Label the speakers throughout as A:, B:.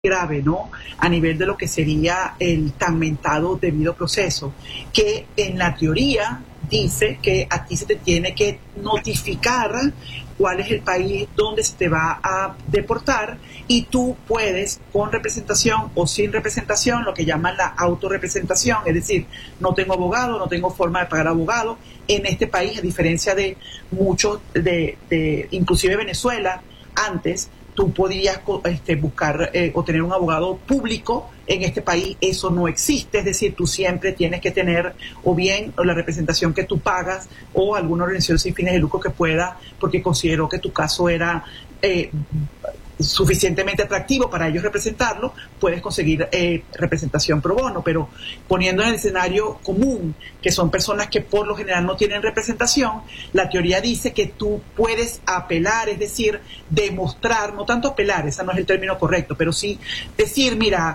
A: grave, ¿no? A nivel de lo que sería el tan mentado debido proceso, que en la teoría dice que a ti se te tiene que notificar cuál es el país donde se te va a deportar y tú puedes, con representación o sin representación, lo que llaman la autorrepresentación, es decir, no tengo abogado, no tengo forma de pagar abogado en este país, a diferencia de muchos, inclusive Venezuela, antes tú podías buscar o tener un abogado público. En este país eso no existe, es decir, tú siempre tienes que tener o bien la representación que tú pagas o alguna organización sin fines de lucro que pueda, porque consideró que tu caso era suficientemente atractivo para ellos representarlo, puedes conseguir representación pro bono, pero poniendo en el escenario común, que son personas que por lo general no tienen representación, la teoría dice que tú puedes apelar, es decir, demostrar, no tanto apelar, ese no es el término correcto, pero sí decir, mira,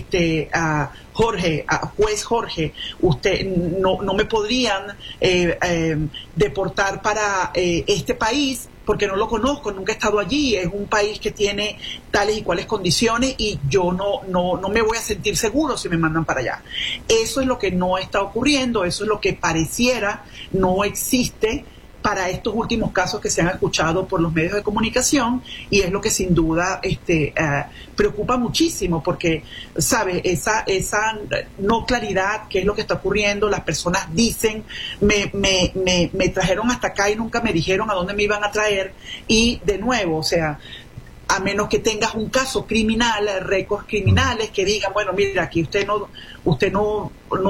A: juez Jorge, usted no me podrían deportar para este país porque no lo conozco, nunca he estado allí, es un país que tiene tales y cuales condiciones y yo no me voy a sentir seguro si me mandan para allá. Eso es lo que no está ocurriendo, eso es lo que pareciera no existe para estos últimos casos que se han escuchado por los medios de comunicación, y es lo que sin duda preocupa muchísimo, porque, ¿sabe? Esa no claridad, qué es lo que está ocurriendo, las personas dicen, me trajeron hasta acá y nunca me dijeron a dónde me iban a traer, y de nuevo, o sea, a menos que tengas un caso criminal, récords criminales que digan, bueno, mira, aquí usted no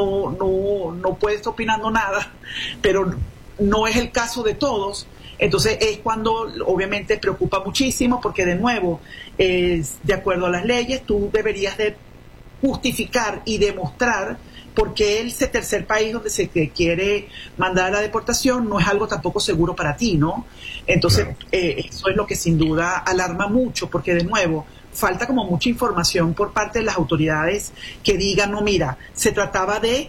A: puede estar opinando nada, pero no es el caso de todos. Entonces es cuando obviamente preocupa muchísimo, porque de nuevo, de acuerdo a las leyes, tú deberías de justificar y demostrar por qué ese tercer país donde se te quiere mandar a la deportación no es algo tampoco seguro para ti, ¿no? Entonces, claro, eso es lo que sin duda alarma mucho, porque de nuevo falta como mucha información por parte de las autoridades que digan, no, mira, se trataba de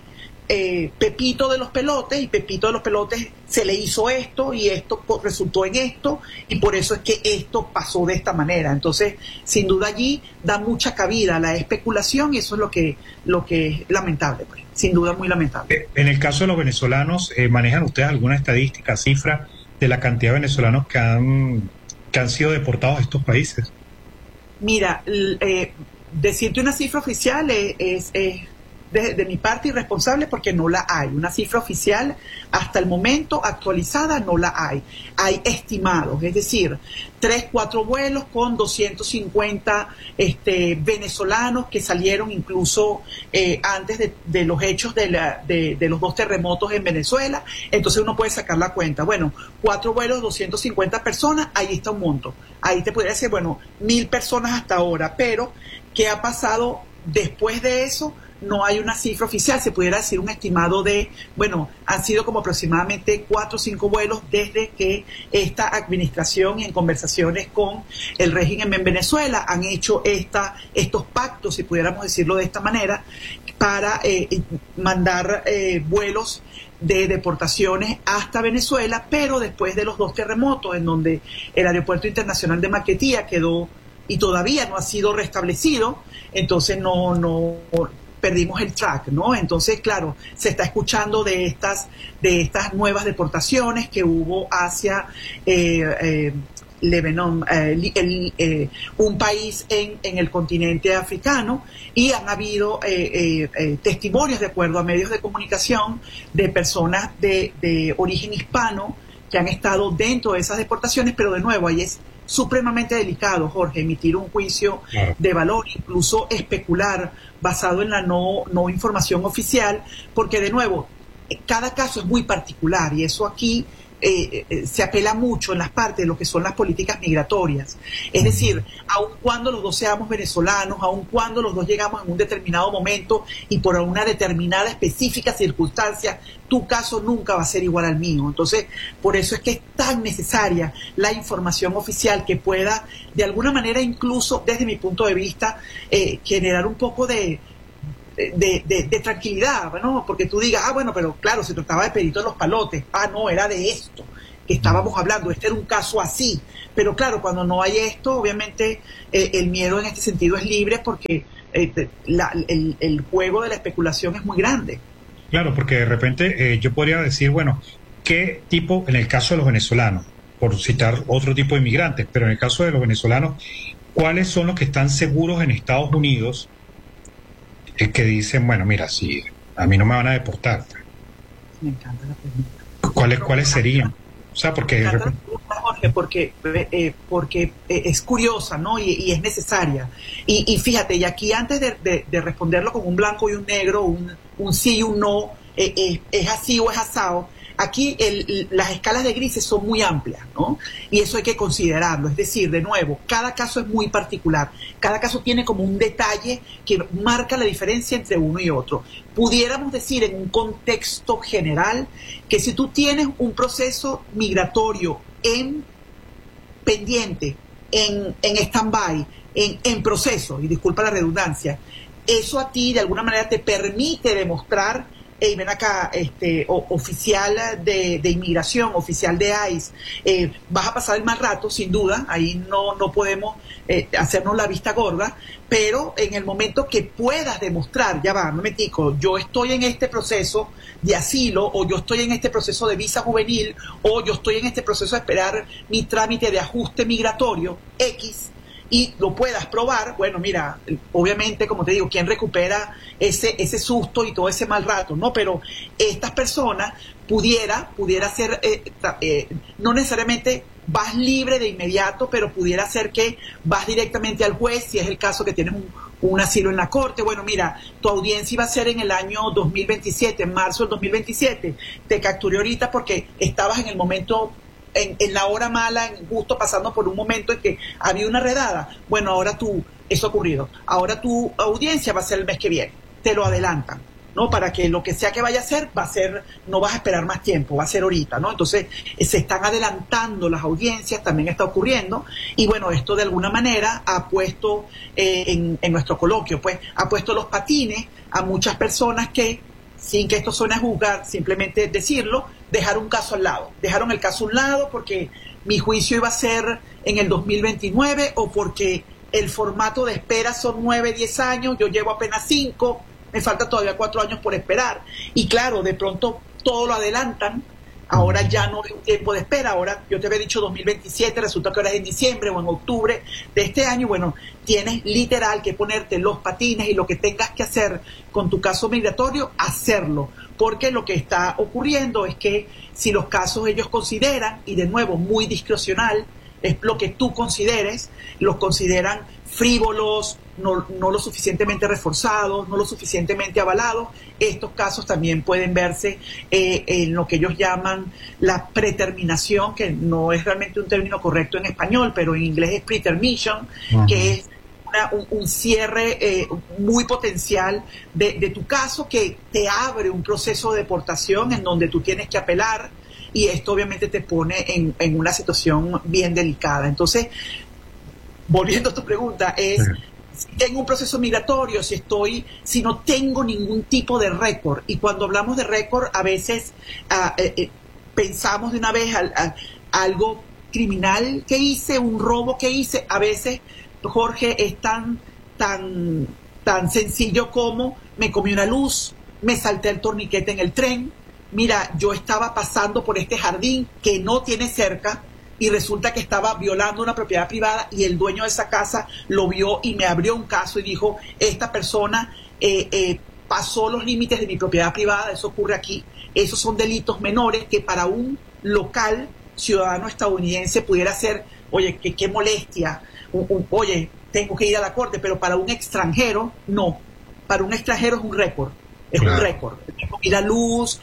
A: Pepito de los Pelotes, y Pepito de los Pelotes se le hizo esto y esto resultó en esto, y por eso es que esto pasó de esta manera. Entonces, sin duda allí da mucha cabida a la especulación, y eso es lo que es lamentable, pues, sin duda muy lamentable.
B: En el caso de los venezolanos, ¿manejan ustedes alguna estadística, cifra de la cantidad de venezolanos que han sido deportados a estos países?
A: Mira, decirte una cifra oficial es de mi parte irresponsable, porque no la hay. Una cifra oficial hasta el momento actualizada no la hay. Hay estimados, es decir, 3-4 vuelos con 250 venezolanos que salieron incluso antes de los hechos de los 2 terremotos en Venezuela. Entonces uno puede sacar la cuenta. Bueno, 4 vuelos, 250 personas, ahí está un monto. Ahí te podría decir, bueno, 1,000 personas hasta ahora, pero ¿qué ha pasado después de eso? No hay una cifra oficial, se pudiera decir un estimado de, bueno, han sido como aproximadamente 4 o 5 vuelos desde que esta administración, en conversaciones con el régimen en Venezuela, han hecho estos pactos, si pudiéramos decirlo de esta manera, para mandar vuelos de deportaciones hasta Venezuela, pero después de los 2 terremotos, en donde el aeropuerto internacional de Maiquetía quedó y todavía no ha sido restablecido, entonces perdimos el track, ¿no? Entonces, claro, se está escuchando de estas nuevas deportaciones que hubo hacia Lebanon, un país en el continente africano, y han habido testimonios, de acuerdo a medios de comunicación, de personas de origen hispano que han estado dentro de esas deportaciones, pero de nuevo, ahí es supremamente delicado, Jorge, emitir un juicio de valor, incluso especular basado en la no información oficial, porque de nuevo, cada caso es muy particular, y eso aquí se apela mucho en las partes de lo que son las políticas migratorias. Es decir, aun cuando los dos seamos venezolanos, aun cuando los dos llegamos en un determinado momento y por una determinada específica circunstancia, tu caso nunca va a ser igual al mío. Entonces, por eso es que es tan necesaria la información oficial que pueda, de alguna manera, incluso desde mi punto de vista, generar un poco de tranquilidad, ¿no? Porque tú digas, bueno, pero claro, se trataba de Perito de los Palotes, no, era de esto. que estábamos hablando. Este era un caso así. Pero claro, cuando no hay esto, obviamente el miedo en este sentido es libre porque el juego de la especulación es muy grande.
B: Claro, porque de repente yo podría decir, bueno, ¿qué tipo, en el caso de los venezolanos, por citar otro tipo de inmigrantes, pero en el caso de los venezolanos, cuáles son los que están seguros en Estados Unidos que dicen, bueno, mira, si a mí no me van a deportar?
A: Me encanta la pregunta.
B: ¿Cuáles serían? O sea, porque...
A: Jorge, porque es curiosa, ¿no? Y es necesaria. Y fíjate, y aquí antes de responderlo con un blanco y un negro, un sí y un no, es así o es asado, aquí las escalas de grises son muy amplias, ¿no? Y eso hay que considerarlo. Es decir, de nuevo, cada caso es muy particular. Cada caso tiene como un detalle que marca la diferencia entre uno y otro. Pudiéramos decir en un contexto general que si tú tienes un proceso migratorio en pendiente, en stand-by, en proceso, y disculpa la redundancia, eso a ti de alguna manera te permite demostrar, hey, ven acá, oficial de inmigración, oficial de ICE, vas a pasar el mal rato, sin duda, ahí no podemos hacernos la vista gorda, pero en el momento que puedas demostrar, ya va, no me tico, yo estoy en este proceso de asilo, o yo estoy en este proceso de visa juvenil, o yo estoy en este proceso de esperar mi trámite de ajuste migratorio, X, y lo puedas probar, bueno, mira, obviamente, como te digo, ¿quién recupera ese susto y todo ese mal rato? ¿No? Pero estas personas pudiera ser, no necesariamente vas libre de inmediato, pero pudiera ser que vas directamente al juez, si es el caso que tienes un asilo en la corte. Bueno, mira, tu audiencia iba a ser en el año 2027, en marzo del 2027. Te capturé ahorita porque estabas en el momento, en la hora mala, justo pasando por un momento en que había una redada. Bueno, ahora eso ha ocurrido. Ahora tu audiencia va a ser el mes que viene. Te lo adelantan, ¿no? Para que lo que sea que vaya a ser, no vas a esperar más tiempo, va a ser ahorita, ¿no? Entonces, se están adelantando las audiencias, también está ocurriendo, y bueno, esto de alguna manera ha puesto, en nuestro coloquio, pues, ha puesto los patines a muchas personas que, sin que esto suene a juzgar, simplemente decirlo, dejaron un caso al lado. Dejaron el caso a un lado porque mi juicio iba a ser en el 2029 o porque el formato de espera son 9, 10 años, yo llevo apenas 5, me falta todavía 4 años por esperar. Y claro, de pronto todo lo adelantan, ahora ya no es un tiempo de espera, ahora yo te había dicho 2027, resulta que ahora es en diciembre o en octubre de este año. Bueno, tienes literal que ponerte los patines y lo que tengas que hacer con tu caso migratorio, hacerlo, porque lo que está ocurriendo es que si los casos ellos consideran, y de nuevo muy discrecional, es lo que tú consideres, los consideran frívolos, no lo suficientemente reforzados, no lo suficientemente avalados. Estos casos también pueden verse en lo que ellos llaman la preterminación, que no es realmente un término correcto en español, pero en inglés es pretermission, que es un cierre muy potencial de tu caso, que te abre un proceso de deportación en donde tú tienes que apelar, y esto obviamente te pone en una situación bien delicada. Entonces, volviendo a tu pregunta, si tengo un proceso migratorio, si no tengo ningún tipo de récord, y cuando hablamos de récord, a veces pensamos de una vez algo criminal que hice, un robo que hice. A veces, Jorge, es tan sencillo como me comí una luz, me salté el torniquete en el tren, mira, yo estaba pasando por este jardín que no tiene cerca, y resulta que estaba violando una propiedad privada, y el dueño de esa casa lo vio y me abrió un caso y dijo, esta persona pasó los límites de mi propiedad privada. Eso ocurre aquí. Esos son delitos menores que para un local ciudadano estadounidense pudiera ser, oye, qué molestia, oye, tengo que ir a la corte, pero para un extranjero, no. Para un extranjero es un récord. Es un récord. Ir a luz,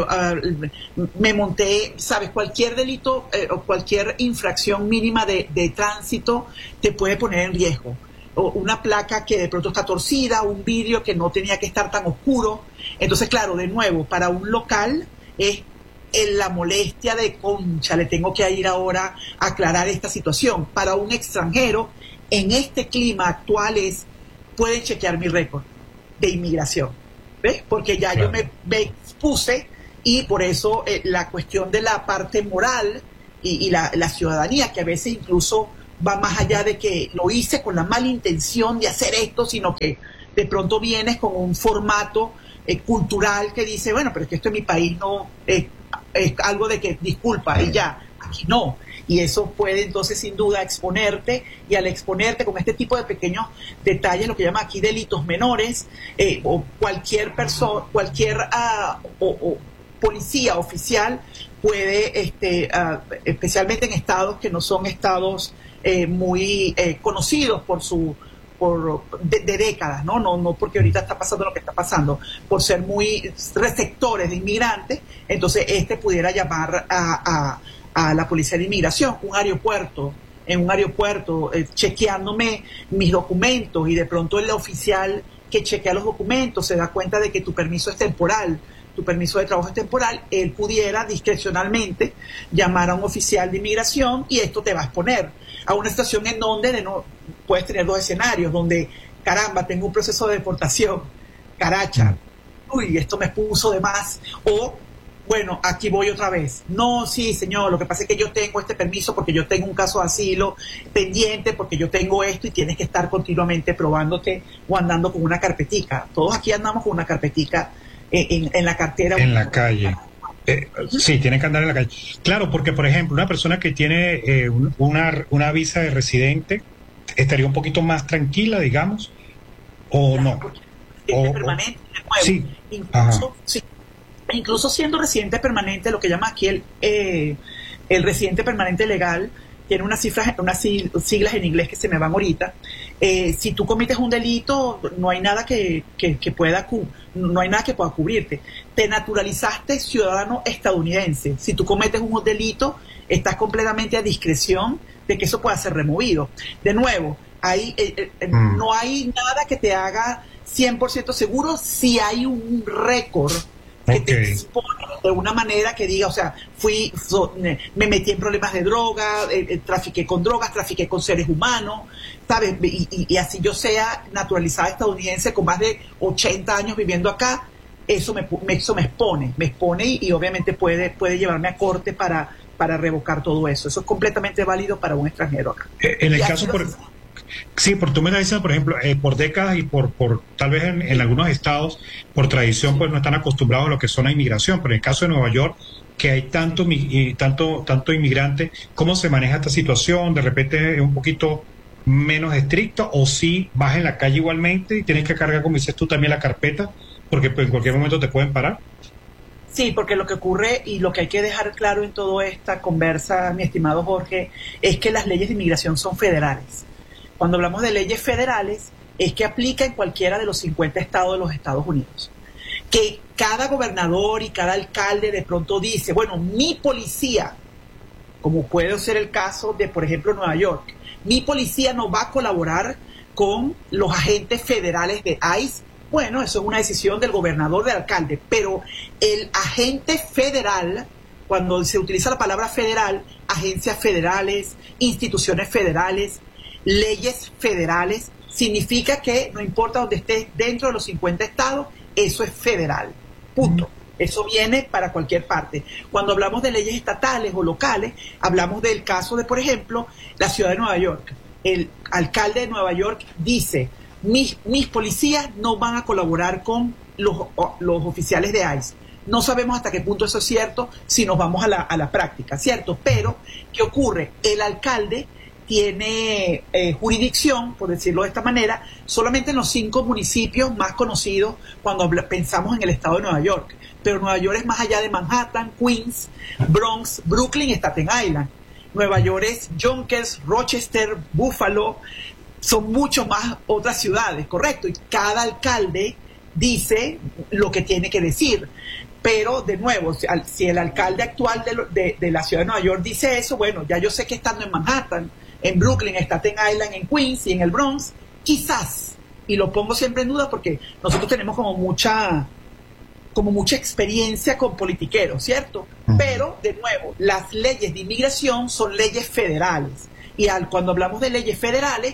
A: me monté, sabes, cualquier delito o cualquier infracción mínima de tránsito te puede poner en riesgo. O una placa que de pronto está torcida, un vidrio que no tenía que estar tan oscuro. Entonces, claro, de nuevo, para un local es la molestia de, concha, le tengo que ir ahora a aclarar esta situación. Para un extranjero, en este clima actual pueden chequear mi récord de inmigración. ¿Ves? Porque ya yo me expuse, y por eso la cuestión de la parte moral la ciudadanía, que a veces incluso va más allá de que lo hice con la mala intención de hacer esto, sino que de pronto vienes con un formato cultural que dice, bueno, pero es que esto en mi país no es algo de que disculpa y ya, aquí no. Y eso puede entonces sin duda exponerte, y al exponerte con este tipo de pequeños detalles, lo que llaman aquí delitos menores, o cualquier persona, o policía oficial puede, especialmente en estados que no son estados muy conocidos de décadas, no porque ahorita está pasando lo que está pasando, por ser muy receptores de inmigrantes, entonces pudiera llamar a la policía de inmigración. En un aeropuerto, chequeándome mis documentos, y de pronto el oficial que chequea los documentos se da cuenta de que tu permiso es temporal, tu permiso de trabajo es temporal, él pudiera discrecionalmente llamar a un oficial de inmigración, y esto te va a exponer a una situación en donde puedes tener dos escenarios, donde, caramba, tengo un proceso de deportación, caracha, uy, esto me puso de más, o, bueno, aquí voy otra vez. No, sí, señor, lo que pasa es que yo tengo este permiso porque yo tengo un caso de asilo pendiente, porque yo tengo esto, y tienes que estar continuamente probándote o andando con una carpetica. Todos aquí andamos con una carpetica en la cartera.
B: En la calle. Sí, tienen que andar en la calle. Claro, porque, por ejemplo, una persona que tiene una visa de residente estaría un poquito más tranquila, digamos, o
A: claro,
B: no.
A: O permanente, de nuevo.
B: Sí.
A: Incluso, sí, incluso siendo residente permanente, lo que llama aquí el residente permanente legal, tiene unas siglas en inglés que se me van ahorita. Si tú cometes un delito, no hay nada que pueda cubrirte. Te naturalizaste ciudadano estadounidense. Si tú cometes un delito, estás completamente a discreción de que eso pueda ser removido. De nuevo, no hay nada que te haga 100% seguro si hay un récord que te expone de una manera que diga, o sea, me metí en problemas de droga, trafiqué con drogas, trafiqué con seres humanos, ¿sabes? Y así yo sea naturalizada estadounidense con más de 80 años viviendo acá, eso me expone y obviamente puede llevarme a corte para revocar todo eso. Eso es completamente válido para un extranjero acá.
B: En el caso, sí, por tú me estás diciendo, por ejemplo, por décadas y por tal vez en algunos estados, por tradición, pues no están acostumbrados a lo que son la inmigración, pero en el caso de Nueva York, que hay tanto inmigrante, ¿cómo se maneja esta situación? ¿De repente es un poquito menos estricto, o si vas en la calle igualmente y tienes que cargar, como dices tú, también la carpeta, porque pues, en cualquier momento te pueden parar?
A: Sí, porque lo que ocurre y lo que hay que dejar claro en toda esta conversa, mi estimado Jorge, es que las leyes de inmigración son federales. Cuando hablamos de leyes federales, es que aplica en cualquiera de los 50 estados de los Estados Unidos. Que cada gobernador y cada alcalde de pronto dice, bueno, mi policía, como puede ser el caso de, por ejemplo, Nueva York, mi policía no va a colaborar con los agentes federales de ICE. Bueno, eso es una decisión del gobernador, del alcalde, pero el agente federal, cuando se utiliza la palabra federal, agencias federales, instituciones federales, leyes federales, significa que no importa donde estés dentro de los 50 estados, eso es federal, punto. Eso viene para cualquier parte. Cuando hablamos de leyes estatales o locales, hablamos del caso de, por ejemplo, la ciudad de Nueva York. El alcalde de Nueva York dice, mis policías no van a colaborar con los oficiales de ICE. No sabemos hasta qué punto eso es cierto si nos vamos a la práctica, ¿cierto? Pero, ¿qué ocurre? El alcalde tiene jurisdicción, por decirlo de esta manera, solamente en los 5 municipios más conocidos cuando pensamos en el estado de Nueva York. Pero Nueva York es más allá de Manhattan, Queens, Bronx, Brooklyn, Staten Island. Nueva York es Yonkers, Rochester, Buffalo, son mucho más otras ciudades, correcto. Y cada alcalde dice lo que tiene que decir. Pero, de nuevo, si el alcalde actual de la ciudad de Nueva York dice eso, bueno, ya yo sé que estando en Manhattan, en Brooklyn, en Staten Island, en Queens y en el Bronx, quizás, y lo pongo siempre en duda porque nosotros tenemos como mucha experiencia con politiqueros, ¿cierto? Pero, de nuevo, las leyes de inmigración son leyes federales. Y cuando hablamos de leyes federales,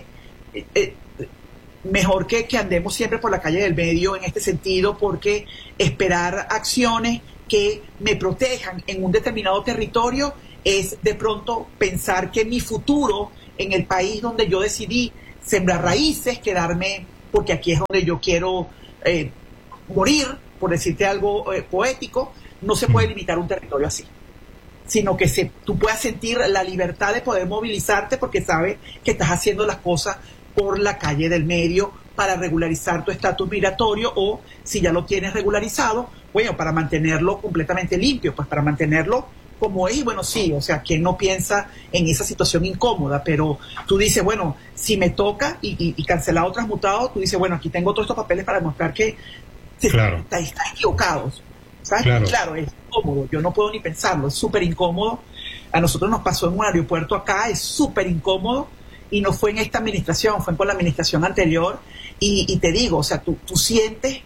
A: mejor que andemos siempre por la calle del medio en este sentido, porque esperar acciones que me protejan en un determinado territorio es de pronto pensar que mi futuro en el país donde yo decidí sembrar raíces, quedarme, porque aquí es donde yo quiero morir, por decirte algo poético, no se puede limitar un territorio así, sino que tú puedas sentir la libertad de poder movilizarte porque sabes que estás haciendo las cosas por la calle del medio para regularizar tu estatus migratorio, o si ya lo tienes regularizado, bueno, para mantenerlo completamente limpio, pues para mantenerlo como es. Y bueno, sí, o sea, ¿quién no piensa en esa situación incómoda? Pero tú dices, bueno, si me toca y cancelado o transmutado, tú dices, bueno, aquí tengo todos estos papeles para demostrar que
B: claro,
A: están equivocados. ¿Sabes?
B: claro.
A: Claro, es incómodo, yo no puedo ni pensarlo, es súper incómodo. A nosotros nos pasó en un aeropuerto acá, es súper incómodo, y no fue en esta administración, fue con la administración anterior. Y te digo, o sea, tú sientes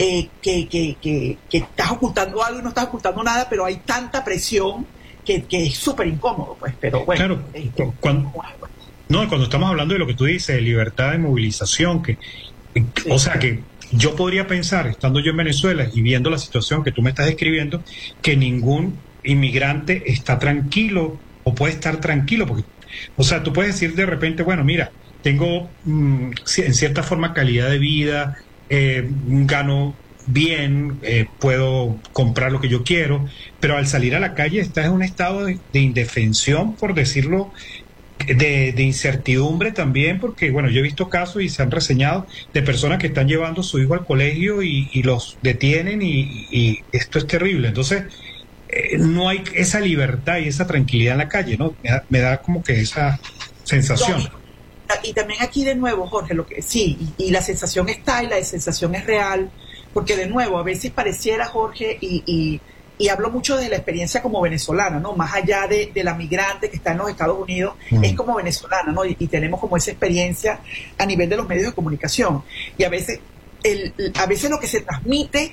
A: que estás ocultando algo y no estás ocultando nada, pero hay tanta presión que es súper incómodo, pues. Pero bueno,
B: Claro, cuando estamos hablando de lo que tú dices, de libertad de movilización,
A: sí,
B: o sea que yo podría pensar, estando yo en Venezuela y viendo la situación que tú me estás describiendo, que ningún inmigrante está tranquilo o puede estar tranquilo, porque, o sea, tú puedes decir de repente, bueno, mira, tengo en cierta forma calidad de vida, gano bien, puedo comprar lo que yo quiero, pero al salir a la calle estás en un estado de indefensión, por decirlo, de incertidumbre también, porque bueno, yo he visto casos y se han reseñado de personas que están llevando a su hijo al colegio y los detienen y esto es terrible. Entonces, no hay esa libertad y esa tranquilidad en la calle, ¿no? Me da como que esa sensación.
A: no, y también aquí de nuevo, Jorge, lo que sí, y la sensación está y la sensación es real, porque de nuevo, a veces pareciera, Jorge, y hablo mucho de la experiencia como venezolana, ¿no? Más allá de la migrante que está en los Estados Unidos, es como venezolana, ¿no? Y tenemos como esa experiencia a nivel de los medios de comunicación. Y a veces, a veces lo que se transmite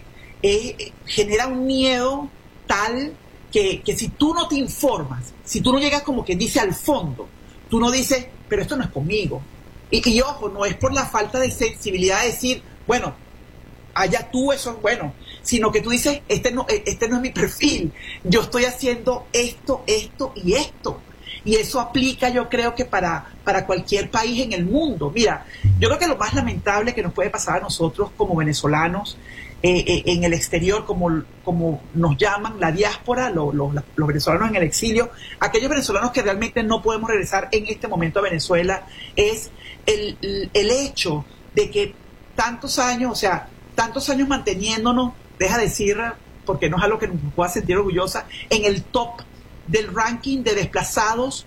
A: genera un miedo tal que si tú no te informas, si tú no llegas como quien dice al fondo, tú no dices, pero esto no es conmigo. Y ojo, no es por la falta de sensibilidad de decir, bueno, allá tú, eso es bueno, sino que tú dices, este no es mi perfil, yo estoy haciendo esto, esto y esto. Y eso aplica, yo creo que para cualquier país en el mundo. Mira, yo creo que lo más lamentable que nos puede pasar a nosotros como venezolanos en el exterior, como nos llaman la diáspora, los venezolanos en el exilio, aquellos venezolanos que realmente no podemos regresar en este momento a Venezuela, es el hecho de que tantos años, o sea, tantos años manteniéndonos, deja decir, porque no es algo que nos pueda sentir orgullosa, en el top del ranking de desplazados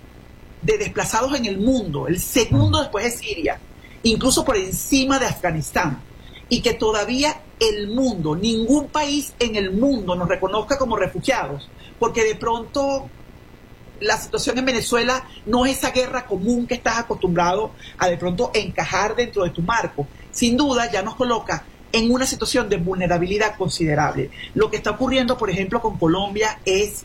A: en el mundo, el segundo después de Siria, incluso por encima de Afganistán, y que todavía el mundo, ningún país en el mundo nos reconozca como refugiados, porque de pronto la situación en Venezuela no es esa guerra común que estás acostumbrado a de pronto encajar dentro de tu marco. Sin duda ya nos coloca en una situación de vulnerabilidad considerable. Lo que está ocurriendo, por ejemplo, con Colombia es,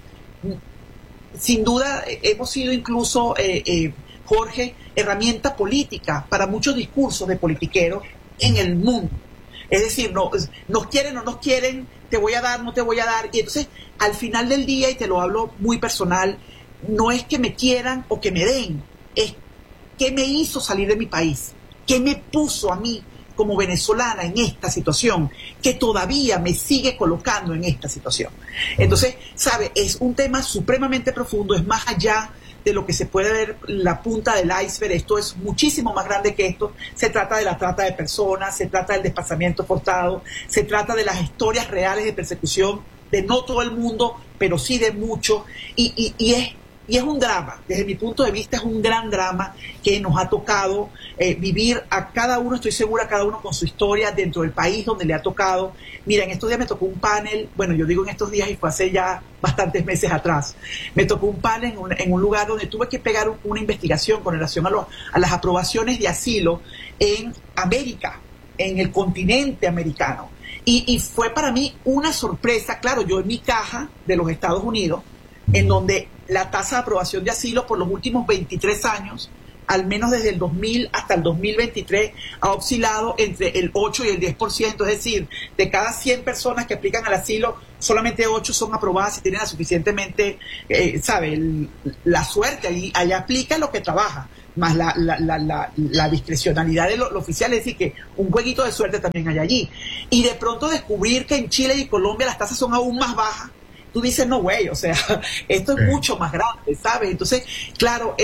A: sin duda, hemos sido incluso, Jorge, herramienta política para muchos discursos de politiqueros en el mundo. Es decir, nos quieren o no nos quieren, te voy a dar, no te voy a dar. Y entonces, al final del día, y te lo hablo muy personal, no es que me quieran o que me den, es qué me hizo salir de mi país, qué me puso a mí como venezolana en esta situación, que todavía me sigue colocando en esta situación. Entonces, ¿sabe? Es un tema supremamente profundo, es más allá de lo que se puede ver la punta del iceberg. Esto es muchísimo más grande que esto. Se trata de la trata de personas, se trata del desplazamiento forzado, se trata de las historias reales de persecución de no todo el mundo, pero sí de mucho, y es un drama, desde mi punto de vista es un gran drama que nos ha tocado vivir a cada uno, estoy segura, cada uno con su historia dentro del país donde le ha tocado. Mira, en estos días me tocó un panel, bueno, yo digo en estos días y fue hace ya bastantes meses atrás, me tocó un panel en un lugar donde tuve que pegar una investigación con relación a las aprobaciones de asilo en América, en el continente americano. Y fue para mí una sorpresa, claro, yo en mi caja de los Estados Unidos, en donde la tasa de aprobación de asilo por los últimos 23 años al menos desde el 2000 hasta el 2023, ha oscilado entre el 8 y el 10%, es decir, de cada 100 personas que aplican al asilo, solamente 8 son aprobadas y tienen la suficientemente, la suerte, ahí aplica lo que trabaja, más la discrecionalidad de lo oficial, es decir, que un jueguito de suerte también hay allí. Y de pronto descubrir que en Chile y Colombia las tasas son aún más bajas, tú dices, no, güey, o sea, esto es mucho más grande, ¿sabes? Entonces, claro,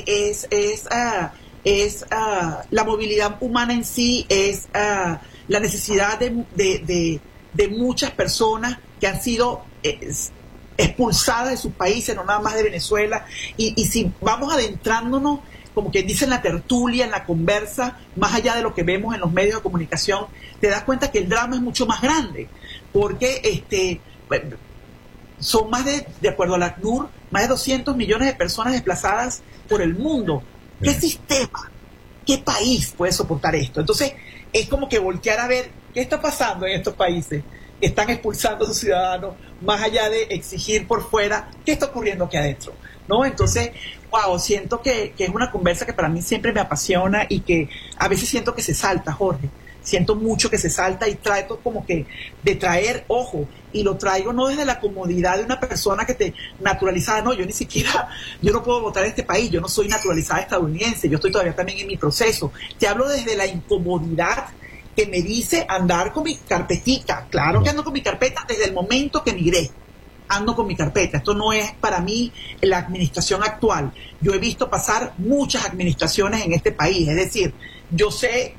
A: la movilidad humana en sí es la necesidad de muchas personas que han sido expulsadas de sus países, no nada más de Venezuela, y si vamos adentrándonos, como que dice en la tertulia, en la conversa, más allá de lo que vemos en los medios de comunicación, te das cuenta que el drama es mucho más grande, porque son de acuerdo a la ACNUR, más de 200 millones de personas desplazadas por el mundo. ¿Qué sistema, qué país puede soportar esto? Entonces, es como que voltear a ver qué está pasando en estos países que están expulsando a sus ciudadanos, más allá de exigir por fuera qué está ocurriendo aquí adentro, ¿no? Entonces, wow, siento que es una conversa que para mí siempre me apasiona y que a veces siento que se salta, Jorge. Siento mucho que se salta y trato como que de traer, ojo, y lo traigo no desde la comodidad de una persona que te naturalizada, no, yo no puedo votar en este país, yo no soy naturalizada estadounidense, yo estoy todavía también en mi proceso. Te hablo desde la incomodidad que me dice andar con mi carpetica. Claro que ando con mi carpeta desde el momento que migré. Ando con mi carpeta. Esto no es para mí la administración actual. Yo he visto pasar muchas administraciones en este país. Es decir, yo sé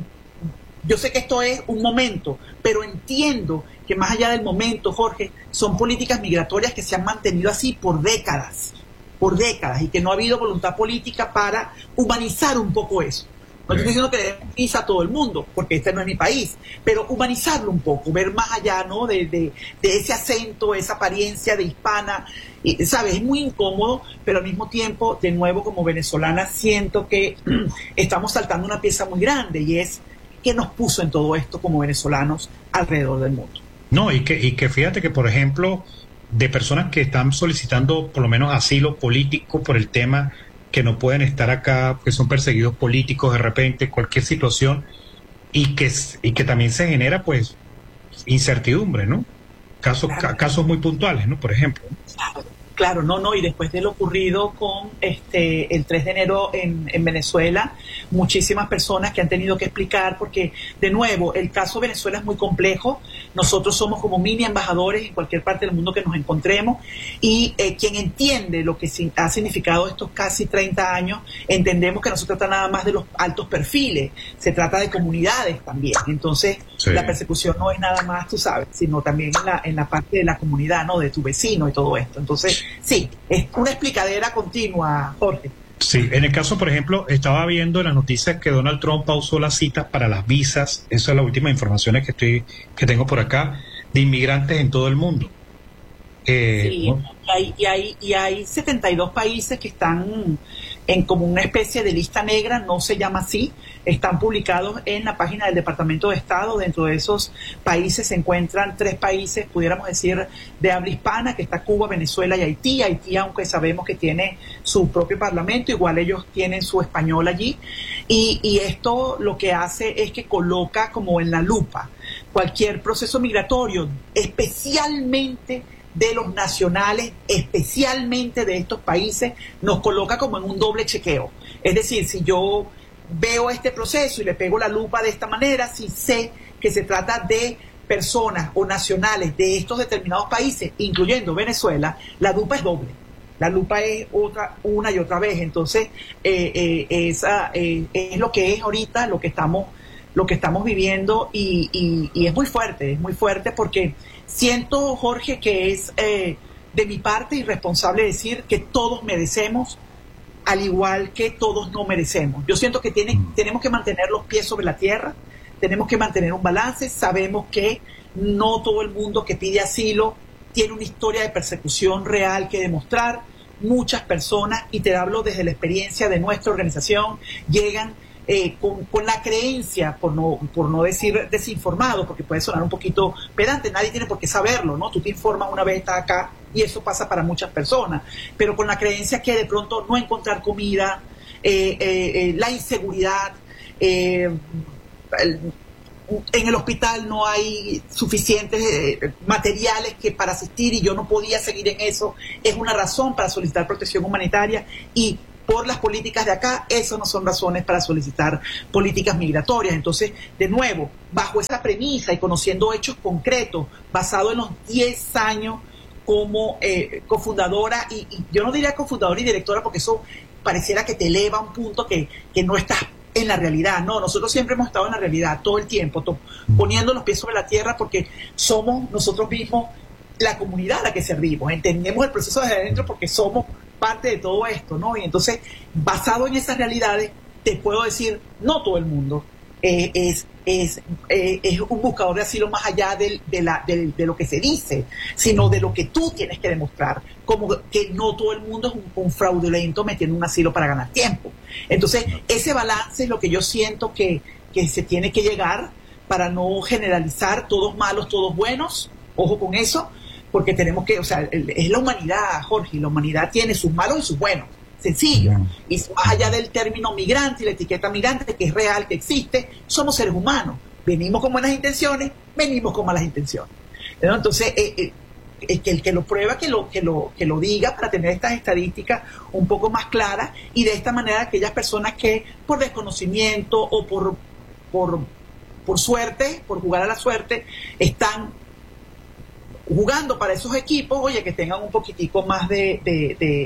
A: que esto es un momento, pero entiendo que más allá del momento, Jorge, son políticas migratorias que se han mantenido así por décadas, y que no ha habido voluntad política para humanizar un poco eso. No estoy diciendo que debemos ir a todo el mundo, porque este no es mi país, pero humanizarlo un poco, ver más allá, ¿no? de ese acento, esa apariencia de hispana, y, ¿sabes? Es muy incómodo, pero al mismo tiempo, de nuevo, como venezolana, siento que estamos saltando una pieza muy grande, y es qué nos puso en todo esto como venezolanos alrededor del mundo.
B: No, y que fíjate que, por ejemplo, de personas que están solicitando por lo menos asilo político por el tema que no pueden estar acá, que son perseguidos políticos de repente, cualquier situación, y que también se genera pues incertidumbre, ¿no? Casos muy puntuales, ¿no? Por ejemplo.
A: Claro, no, y después de lo ocurrido con el 3 de enero en Venezuela, muchísimas personas que han tenido que explicar, porque, de nuevo, el caso de Venezuela es muy complejo, nosotros somos como mini embajadores en cualquier parte del mundo que nos encontremos, y quien entiende lo que ha significado estos casi 30 años, entendemos que no se trata nada más de los altos perfiles, se trata de comunidades también, entonces sí. La persecución no es nada más, tú sabes, sino también en la parte de la comunidad, ¿no? De tu vecino y todo esto, entonces sí, es una explicadera continua, Jorge.
B: Sí, en el caso, por ejemplo, estaba viendo en las noticias que Donald Trump pausó las citas para las visas, esa es la última información que tengo por acá, de inmigrantes en todo el mundo.
A: Sí, ¿no? y hay 72 países que están en como una especie de lista negra, no se llama así, están publicados en la página del Departamento de Estado. Dentro de esos países se encuentran 3 países, pudiéramos decir, de habla hispana, que está Cuba, Venezuela y Haití. Haití, aunque sabemos que tiene su propio parlamento, igual ellos tienen su español allí, y esto lo que hace es que coloca como en la lupa cualquier proceso migratorio, especialmente de los nacionales, especialmente de estos países, nos coloca como en un doble chequeo. Es decir, si yo veo este proceso y le pego la lupa de esta manera, si sé que se trata de personas o nacionales de estos determinados países, incluyendo Venezuela, la lupa es doble. La lupa es una y otra vez. Entonces, es lo que es ahorita, lo que estamos viviendo, y es muy fuerte porque siento, Jorge, que es de mi parte irresponsable decir que todos merecemos, al igual que todos no merecemos. Yo siento que tenemos que mantener los pies sobre la tierra, tenemos que mantener un balance. Sabemos que no todo el mundo que pide asilo tiene una historia de persecución real que demostrar. Muchas personas, y te hablo desde la experiencia de nuestra organización, llegan con la creencia, por no decir desinformado, porque puede sonar un poquito pedante, nadie tiene por qué saberlo, ¿no? Tú te informas una vez, estás acá, y eso pasa para muchas personas, pero con la creencia que de pronto no encontrar comida, la inseguridad, en el hospital no hay suficientes materiales que para asistir y yo no podía seguir en eso. Es una razón para solicitar protección humanitaria y por las políticas de acá, eso no son razones para solicitar políticas migratorias. Entonces, de nuevo, bajo esa premisa y conociendo hechos concretos, basado en los 10 años como cofundadora, y yo no diría cofundadora y directora porque eso pareciera que te eleva a un punto que no estás en la realidad. No, nosotros siempre hemos estado en la realidad todo el tiempo, poniendo los pies sobre la tierra porque somos nosotros mismos la comunidad a la que servimos, entendemos el proceso desde adentro porque somos parte de todo esto, ¿no? Y entonces, basado en esas realidades, te puedo decir, no todo el mundo es un buscador de asilo más allá de lo que se dice, sino de lo que tú tienes que demostrar, como que no todo el mundo es un fraudulento metiendo un asilo para ganar tiempo. Entonces, ese balance es lo que yo siento que se tiene que llegar para no generalizar todos malos, todos buenos, ojo con eso, porque tenemos que, o sea, es la humanidad, Jorge, y la humanidad tiene sus malos y sus buenos, sencillo. Y más allá del término migrante y la etiqueta migrante, que es real, que existe, somos seres humanos. Venimos con buenas intenciones, venimos con malas intenciones. ¿No? Entonces, que el que lo prueba, que lo diga para tener estas estadísticas un poco más claras y de esta manera aquellas personas que por desconocimiento o por suerte, por jugar a la suerte, están jugando para esos equipos, oye, que tengan un poquitico más de